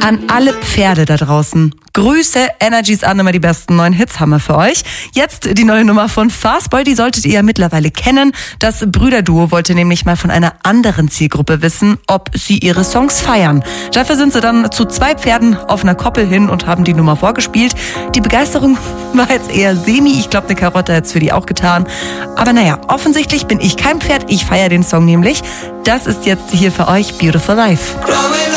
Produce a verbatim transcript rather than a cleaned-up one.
An alle Pferde da draußen. Grüße, Energies an, immer die besten neuen Hits haben wir für euch. Jetzt die neue Nummer von Fastboy, die solltet ihr ja mittlerweile kennen. Das Brüderduo wollte nämlich mal von einer anderen Zielgruppe wissen, ob sie ihre Songs feiern. Dafür sind sie dann zu zwei Pferden auf einer Koppel hin und haben die Nummer vorgespielt. Die Begeisterung war jetzt eher semi. Ich glaube, eine Karotte hat's für die auch getan. Aber naja, offensichtlich bin ich kein Pferd. Ich feiere den Song nämlich. Das ist jetzt hier für euch Beautiful Life.